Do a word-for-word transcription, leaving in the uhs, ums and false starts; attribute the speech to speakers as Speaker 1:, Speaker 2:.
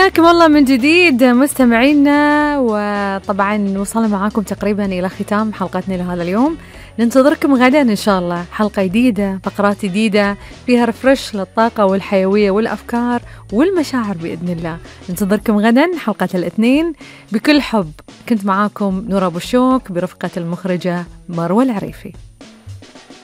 Speaker 1: حياكم الله من جديد مستمعينا، وطبعا وصلنا معاكم تقريبا إلى ختام حلقتنا لهذا اليوم. ننتظركم غدا إن شاء الله حلقة جديدة، فقرات جديدة فيها رفرش للطاقة والحيوية والأفكار والمشاعر بإذن الله. ننتظركم غدا حلقة الاثنين بكل حب. كنت معاكم نورة أبو الشوك برفقة المخرجة مروة العريفي.